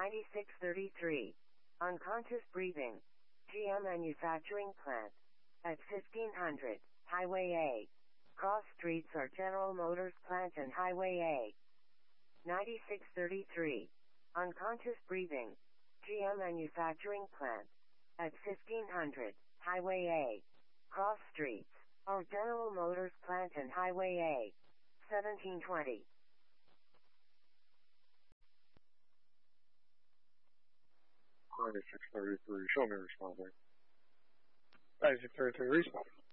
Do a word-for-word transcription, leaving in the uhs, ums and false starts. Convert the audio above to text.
ninety-six thirty-three. Unconscious breathing. G M Manufacturing Plant. At fifteen hundred, Highway A. Cross streets are General Motors Plant and Highway A. ninety-six thirty-three. Unconscious breathing. G M Manufacturing Plant. At fifteen hundred, Highway A. Cross streets are General Motors Plant and Highway A. seventeen twenty. ninety-six thirty-three, show me responding. ninety-six thirty-three, responding.